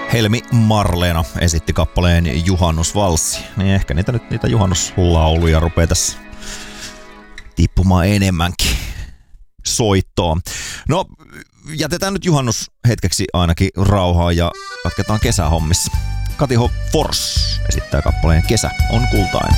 Helmi Marleena esitti kappaleen Juhannusvalssi. Niin ehkä niitä juhannuslauluja rupeaa tässä tippumaan enemmänkin soittoon. No, jätetään nyt juhannus hetkeksi ainakin rauhaa ja jatketaan kesähommissa. Katiho Fors esittää kappaleen Kesä on kultainen.